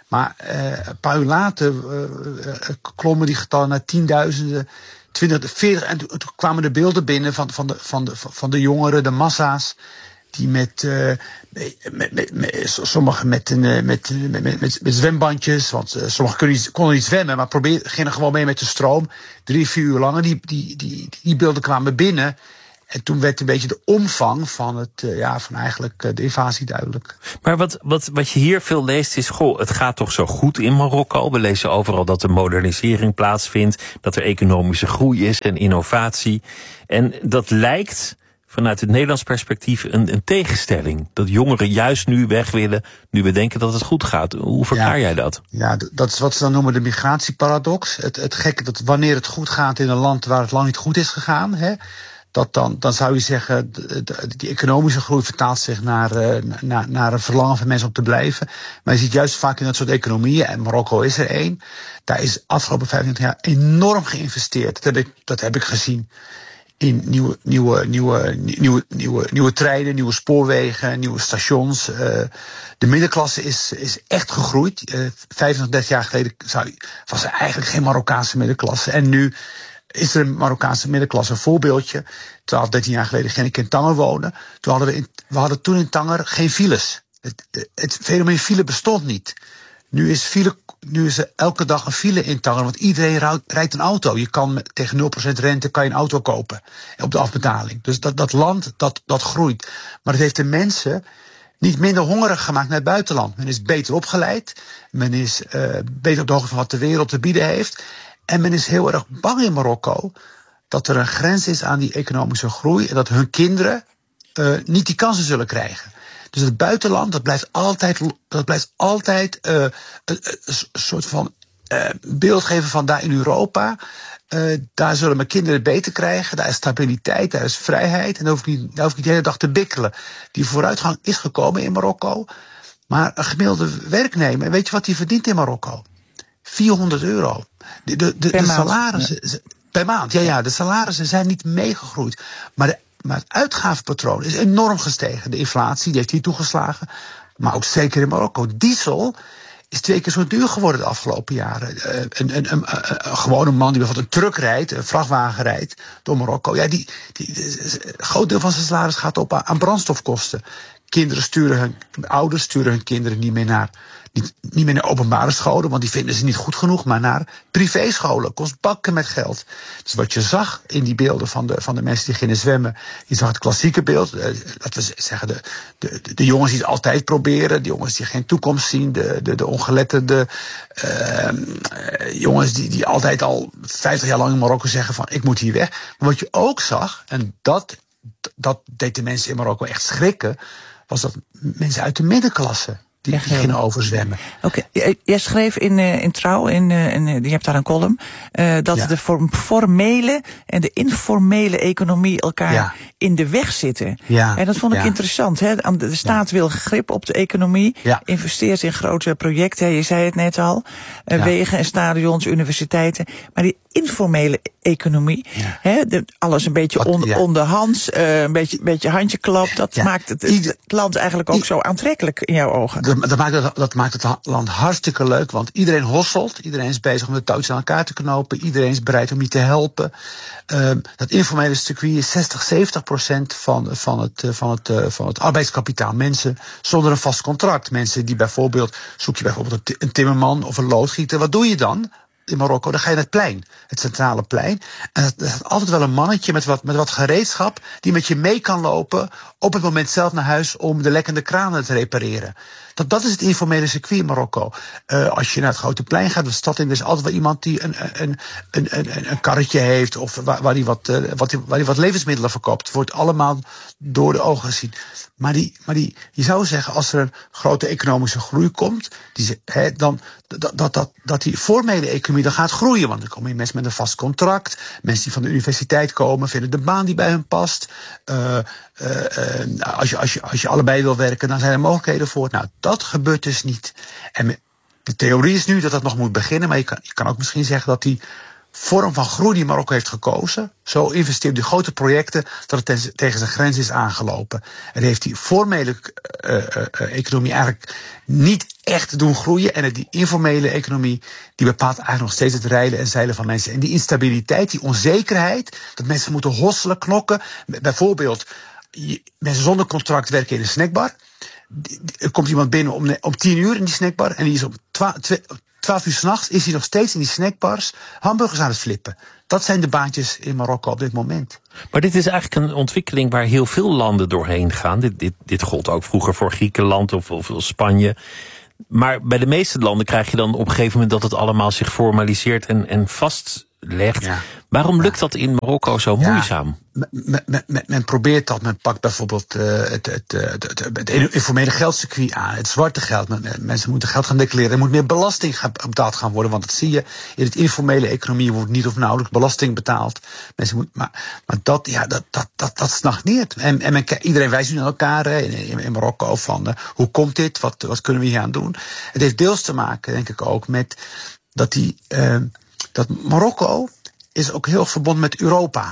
Speaker 17: Maar uh, een paar uur later uh, uh, klommen die getallen naar tienduizenden, twintig, veertig. En toen kwamen de beelden binnen van, van, de, van, de, van de jongeren, de massa's. Die met, uh, met, met, met sommigen met, uh, met, met, met, met zwembandjes, want uh, sommigen konden niet, konden niet zwemmen, maar probeerden, gingen gewoon mee met de stroom. Drie, vier uur lang. En die, die, die, die beelden kwamen binnen. En toen werd een beetje de omvang van, het, uh, ja, van eigenlijk uh, de invasie duidelijk.
Speaker 3: Maar wat, wat, wat je hier veel leest is, goh, het gaat toch zo goed in Marokko. We lezen overal dat er modernisering plaatsvindt, dat er economische groei is en innovatie. En dat lijkt vanuit het Nederlands perspectief een, een tegenstelling. Dat jongeren juist nu weg willen, nu we denken dat het goed gaat. Hoe verklaar
Speaker 17: ja,
Speaker 3: jij dat?
Speaker 17: Ja, dat is wat ze dan noemen de migratieparadox. Het, het gekke dat wanneer het goed gaat in een land waar het lang niet goed is gegaan, hè, dat dan, dan zou je zeggen, de, de, die economische groei vertaalt zich naar, uh, naar, naar een verlangen van mensen om te blijven. Maar je ziet juist vaak in dat soort economieën, en Marokko is er één, daar is afgelopen vijfentwintig jaar enorm geïnvesteerd. Dat heb ik, dat heb ik gezien. In nieuwe, nieuwe, nieuwe, nieuwe, nieuwe, nieuwe treinen, nieuwe spoorwegen, nieuwe stations. Uh, de middenklasse is, is echt gegroeid. Uh, vijfentwintig, dertig jaar geleden zou, was er eigenlijk geen Marokkaanse middenklasse. En nu is er een Marokkaanse middenklasse. Een voorbeeldje. twaalf, dertien jaar geleden ging ik in Tanger wonen. Toen hadden we, in, we hadden toen in Tanger geen files. Het, het fenomeen file bestond niet. Nu is, file, nu is er elke dag een file in Tanger, want iedereen rijdt een auto. Je kan met, tegen nul procent rente kan je een auto kopen op de afbetaling. Dus dat, dat land, dat, dat groeit. Maar het heeft de mensen niet minder hongerig gemaakt naar het buitenland. Men is beter opgeleid, men is uh, beter op de hoogte van wat de wereld te bieden heeft. En men is heel erg bang in Marokko dat er een grens is aan die economische groei en dat hun kinderen uh, niet die kansen zullen krijgen. Dus het buitenland, dat blijft altijd, dat blijft altijd uh, een, een soort van uh, beeld geven van daar in Europa. Uh, daar zullen mijn kinderen beter krijgen. Daar is stabiliteit, daar is vrijheid. En daar hoef ik niet, daar hoef ik niet de hele dag te bikkelen. Die vooruitgang is gekomen in Marokko. Maar een gemiddelde werknemer, weet je wat die verdient in Marokko? vierhonderd euro. De, de, de, de salarissen, ja. Per maand, ja, ja, de salarissen zijn niet meegegroeid. Maar de Maar het uitgavenpatroon is enorm gestegen. De inflatie, die heeft hier toegeslagen. Maar ook zeker in Marokko. Diesel is twee keer zo duur geworden de afgelopen jaren. Uh, een, een, een, een, een gewone man die bijvoorbeeld een truck rijdt, een vrachtwagen rijdt door Marokko. Ja, die, die, die, een groot deel van zijn salaris gaat op aan, aan brandstofkosten. Kinderen sturen hun, ouders sturen hun kinderen niet meer naar, niet, niet meer naar openbare scholen, want die vinden ze niet goed genoeg, maar naar privéscholen. Kost bakken met geld. Dus wat je zag in die beelden van de, van de mensen die gingen zwemmen, je zag het klassieke beeld, eh, laten we zeggen, de, de, de jongens die het altijd proberen, de jongens die geen toekomst zien, de, de, de ongeletterde uh, jongens die, die altijd al vijftig jaar lang in Marokko zeggen van ik moet hier weg. Maar wat je ook zag, en dat, dat deed de mensen in Marokko echt schrikken, was dat mensen uit de middenklasse die, die gingen overzwemmen.
Speaker 1: Oké, okay. Jij schreef in, uh, in Trouw, in, uh, in, uh, je hebt daar een column, uh, dat ja. de formele en de informele economie elkaar ja. in de weg zitten.
Speaker 17: Ja.
Speaker 1: En dat vond ik
Speaker 17: ja.
Speaker 1: interessant. Hè? De staat ja. wil grip op de economie, ja. investeert in grote projecten, je zei het net al, uh, ja. wegen en stadions, universiteiten. Maar die informele economie, ja. hè, de, alles een beetje on, ja. onderhands, uh, een beetje, beetje handjeklap, dat ja. maakt het, het land eigenlijk ook I, zo aantrekkelijk in jouw ogen.
Speaker 17: Dat, dat, maakt het, dat maakt het land hartstikke leuk, want iedereen hosselt, iedereen is bezig om de touwtjes aan elkaar te knopen, iedereen is bereid om je te helpen. Uh, dat informele circuit is zestig, zeventig procent van, van, het, van, het, van het arbeidskapitaal. Mensen zonder een vast contract. Mensen die bijvoorbeeld, zoek je bijvoorbeeld een timmerman of een loodgieter, wat doe je dan? In Marokko, dan ga je naar het plein, het centrale plein. En er is altijd wel een mannetje met wat, met wat gereedschap die met je mee kan lopen op het moment zelf naar huis om de lekkende kranen te repareren. Dat, dat is het informele circuit in Marokko. Uh, als je naar het grote plein gaat, de stad in, er is altijd wel iemand die een, een, een, een, een karretje heeft of waar, waar hij wat, uh, wat, waar die wat levensmiddelen verkoopt. Het wordt allemaal door de ogen gezien. Maar, die, maar die, je zou zeggen, als er een grote economische groei komt, die, he, dan dat, dat, dat, dat die formele economie dan gaat groeien. Want er komen mensen met een vast contract, mensen die van de universiteit komen, vinden de baan die bij hun past. Uh, uh, uh, als, je, als, je, als je allebei wil werken, dan zijn er mogelijkheden voor. Nou, dat gebeurt dus niet. En de theorie is nu dat dat nog moet beginnen, maar je kan, je kan ook misschien zeggen dat die vorm van groei die Marokko heeft gekozen, zo investeert in grote projecten dat het ten, tegen zijn grens is aangelopen. En heeft die formele uh, uh, economie eigenlijk niet echt doen groeien. En die informele economie, die bepaalt eigenlijk nog steeds het rijden en zeilen van mensen. En die instabiliteit, die onzekerheid, dat mensen moeten hosselen, knokken. Bijvoorbeeld, mensen zonder contract werken in een snackbar. Er komt iemand binnen om, om tien uur in die snackbar en die is om twaalf uur 's nachts is hij nog steeds in die snackbars hamburgers aan het flippen. Dat zijn de baantjes in Marokko op dit moment.
Speaker 3: Maar dit is eigenlijk een ontwikkeling waar heel veel landen doorheen gaan. Dit, dit, dit gold ook vroeger voor Griekenland of, of Spanje. Maar bij de meeste landen krijg je dan op een gegeven moment dat het allemaal zich formaliseert en, en vastlegt. Ja. Waarom lukt dat in Marokko zo ja. moeizaam?
Speaker 17: Men, men, men, men probeert dat. Men pakt bijvoorbeeld uh, het, het, het, het, het informele geldcircuit aan. Het zwarte geld. Men, mensen moeten geld gaan declareren. Er moet meer belasting betaald gaan worden. Want dat zie je. In het informele economie wordt niet of nauwelijks belasting betaald. Mensen moet, maar, maar dat, ja, dat, dat, dat, dat stagneert. En, en men, iedereen wijst nu naar elkaar hè, in, in Marokko van uh, hoe komt dit? Wat, wat kunnen we hier aan doen? Het heeft deels te maken, denk ik ook, met dat, die, uh, dat Marokko is ook heel erg verbonden met Europa.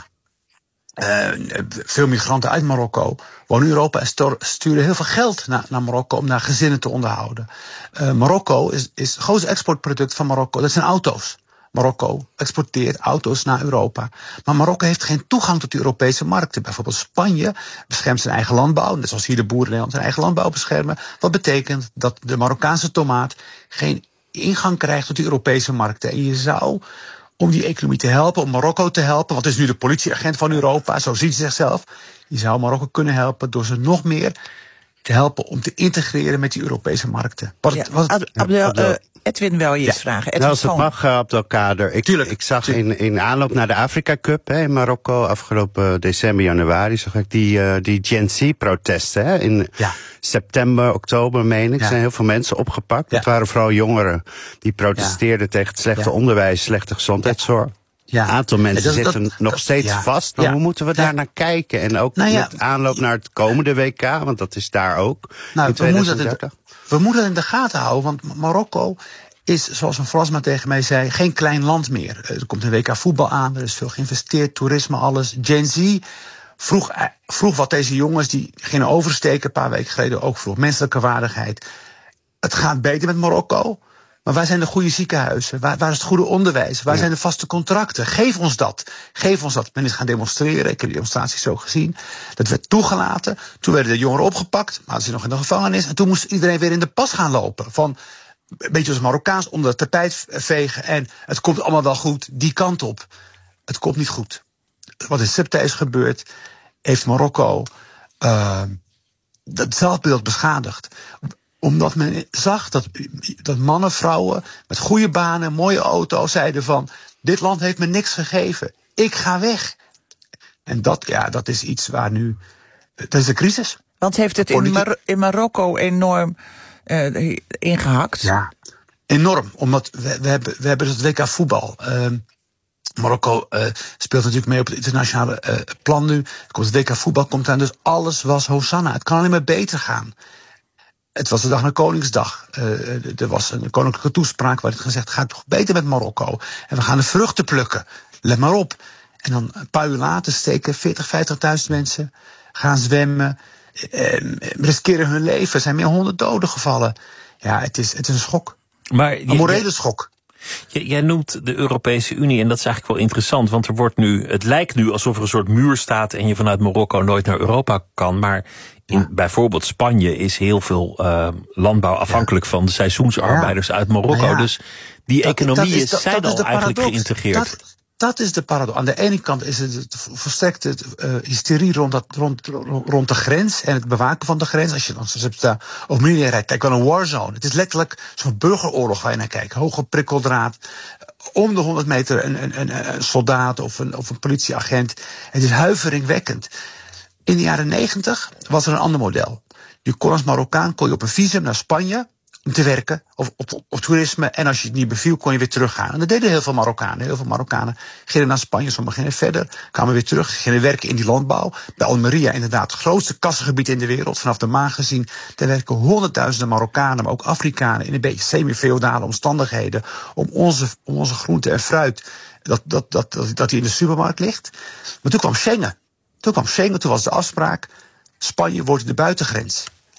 Speaker 17: Uh, veel migranten uit Marokko wonen in Europa en sturen heel veel geld naar, naar Marokko om daar gezinnen te onderhouden. Uh, Marokko is, is het grootste exportproduct van Marokko. Dat zijn auto's. Marokko exporteert auto's naar Europa. Maar Marokko heeft geen toegang tot de Europese markten. Bijvoorbeeld Spanje beschermt zijn eigen landbouw. Net zoals hier de boeren in Nederland zijn eigen landbouw beschermen. Wat betekent dat de Marokkaanse tomaat geen ingang krijgt tot de Europese markten. En je zou, om die economie te helpen, om Marokko te helpen, want het is nu de politieagent van Europa, zo ziet ze zichzelf. Je zou Marokko kunnen helpen door ze nog meer te helpen om te integreren met die Europese markten. Wat het, wat het,
Speaker 1: ja, Abdel, uh, Edwin wil je iets ja. vragen. Edwin,
Speaker 16: nou, als het mag, uh, Abdelkader. Ik,
Speaker 17: Tuurlijk.
Speaker 16: ik zag
Speaker 17: Tuurlijk.
Speaker 16: in, in aanloop naar de Afrika Cup hè, in Marokko, afgelopen december, januari, zag ik die, uh, die Gen Z-protesten. Hè, in ja. september, oktober, meen ik, ja. zijn heel veel mensen opgepakt. Ja. Het waren vooral jongeren die protesteerden ja. tegen het slechte ja. onderwijs, slechte gezondheidszorg. Ja. Een aantal mensen ja, dat, zitten dat, nog dat, steeds ja. vast. Maar ja. hoe moeten we daar ja. naar kijken? En ook nou ja. met aanloop naar het komende W K, want dat is daar ook.
Speaker 17: Nou, we, moeten het, we moeten het in de gaten houden, want Marokko is, zoals een Fransman tegen mij zei, geen klein land meer. Er komt een W K voetbal aan, er is veel geïnvesteerd, toerisme, alles. Gen Z vroeg, vroeg wat deze jongens, die gingen oversteken een paar weken geleden, ook vroeg. Menselijke waardigheid. Het gaat beter met Marokko. Maar waar zijn de goede ziekenhuizen? Waar, waar is het goede onderwijs? Waar ja. zijn de vaste contracten? Geef ons dat. Geef ons dat. Men is gaan demonstreren. Ik heb die demonstraties ook gezien. Dat werd toegelaten. Toen werden de jongeren opgepakt. Maar ze nog in de gevangenis. En toen moest iedereen weer in de pas gaan lopen. Van een beetje als Marokkaans onder het tapijt vegen. En het komt allemaal wel goed die kant op. Het komt niet goed. Wat in Septa is gebeurd, heeft Marokko uh, dat zelfbeeld beschadigd. Omdat men zag dat, dat mannen, vrouwen met goede banen, mooie auto's zeiden van, dit land heeft me niks gegeven. Ik ga weg. En dat, ja, dat is iets waar nu, dat is de crisis.
Speaker 1: Want heeft het in, Mar- in Marokko enorm uh, ingehakt?
Speaker 17: Ja, enorm. Omdat we, we, hebben, we hebben het W K voetbal. Uh, Marokko uh, speelt natuurlijk mee op het internationale uh, plan nu. Het W K voetbal komt aan, dus alles was Hosanna. Het kan alleen maar beter gaan. Het was de dag na Koningsdag. Uh, er was een koninklijke toespraak waar het gezegd gaat toch beter met Marokko. En we gaan de vruchten plukken. Let maar op. En dan een paar uur later steken veertig, vijftigduizend mensen, gaan zwemmen, uh, riskeren hun leven. Er zijn meer honderd doden gevallen. Ja, het is, het is een schok.
Speaker 3: Maar
Speaker 17: een morele schok.
Speaker 3: Jij noemt de Europese Unie en dat is eigenlijk wel interessant, want er wordt nu, het lijkt nu alsof er een soort muur staat en je vanuit Marokko nooit naar Europa kan, maar in ja. bijvoorbeeld Spanje is heel veel uh, landbouw afhankelijk ja. van de seizoensarbeiders ja. uit Marokko. Ja. Dus die dat, economieën dat is, dat, zijn dat al eigenlijk geïntegreerd.
Speaker 17: Dat, dat is de paradox. Aan de ene kant is het verstrekte uh, hysterie rond, dat, rond, rond de grens en het bewaken van de grens. Als je dan Septa of München rijdt, kijk wel een warzone. Het is letterlijk zo'n burgeroorlog waar je naar kijkt. Hoge prikkeldraad, om de honderd meter een, een, een, een soldaat of een, of een politieagent. Het is huiveringwekkend. In de jaren negentig was er een ander model. Je kon als Marokkaan kon je op een visum naar Spanje om te werken, of op, op toerisme. En als je het niet beviel, kon je weer teruggaan. En dat deden heel veel Marokkanen. Heel veel Marokkanen gingen naar Spanje, sommigen gingen verder, kwamen weer terug, gingen werken in die landbouw. Bij Almeria inderdaad, het grootste kassengebied in de wereld, vanaf de maan gezien. Daar werken honderdduizenden Marokkanen, maar ook Afrikanen, in een beetje semi-feodale omstandigheden, om onze, om onze groente en fruit, dat, dat, dat, dat, dat die in de supermarkt ligt. Maar toen kwam Schengen. Toen kwam Schengen, toen was de afspraak, Spanje wordt de buitengrens.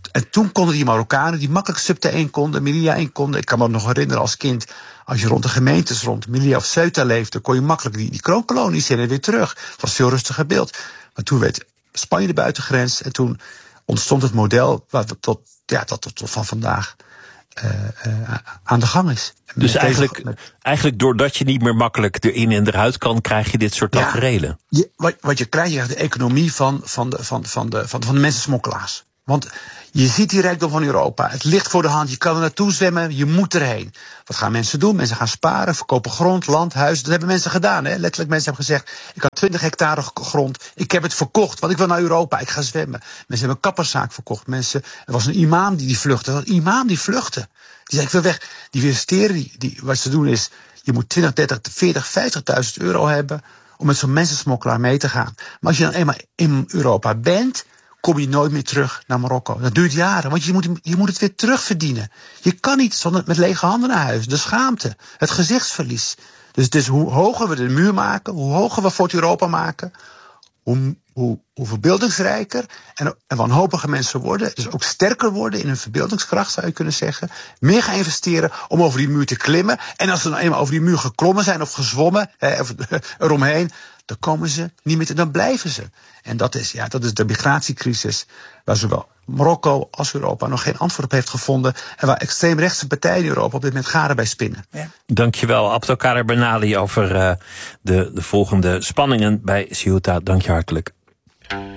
Speaker 17: en toen konden die Marokkanen, die makkelijk Ceuta één konden, Melilla één konden. Ik kan me nog herinneren als kind, als je rond de gemeentes rond Melilla of Ceuta leefde, kon je makkelijk die, die kroonkolonies in en weer terug. Het was een veel rustiger beeld. Maar toen werd Spanje de buitengrens en toen ontstond het model wat tot, ja, dat tot, tot van vandaag uh, uh, aan de gang is.
Speaker 3: Dus eigenlijk, eigenlijk doordat je niet meer makkelijk erin en eruit kan, krijg je dit soort taferelen.
Speaker 17: Ja, je, wat, wat je krijgt, je krijgt de economie van, van, de, van, van, de, van, van de mensensmokkelaars. Want je ziet die rijkdom van Europa. Het ligt voor de hand. Je kan er naartoe zwemmen. Je moet erheen. Wat gaan mensen doen? Mensen gaan sparen, verkopen grond, land, huis. Dat hebben mensen gedaan. Hè? Letterlijk, mensen hebben gezegd, ik had twintig hectare grond. Ik heb het verkocht, want ik wil naar Europa. Ik ga zwemmen. Mensen hebben een kapperszaak verkocht. Mensen, er was een imam die, die vluchtte. Er was een imam die vluchtte. Die zei, ik wil weg. Die investeren, die, die, wat ze doen is, je moet twintig, dertig, veertig, vijftigduizend euro hebben om met zo'n mensensmokkelaar mee te gaan. Maar als je dan eenmaal in Europa bent, kom je nooit meer terug naar Marokko. Dat duurt jaren, want je moet, je moet het weer terugverdienen. Je kan niet zonder met lege handen naar huis. De schaamte, het gezichtsverlies. Dus het is hoe hoger we de muur maken, hoe hoger we Fort Europa maken, hoe, hoe, hoe verbeeldingsrijker en, en wanhopige mensen worden. Dus ook sterker worden in hun verbeeldingskracht, zou je kunnen zeggen. Meer gaan investeren om over die muur te klimmen. En als ze dan eenmaal over die muur geklommen zijn of gezwommen, hè, of eromheen, dan komen ze niet meer te, dan blijven ze. En dat is, ja, dat is de migratiecrisis waar zowel Marokko als Europa nog geen antwoord op heeft gevonden. En waar extreemrechtse partijen in Europa op dit moment garen bij spinnen.
Speaker 3: Ja. Dankjewel, Abdelkader Benali, over uh, de, de volgende spanningen bij Ceuta. Dank je hartelijk.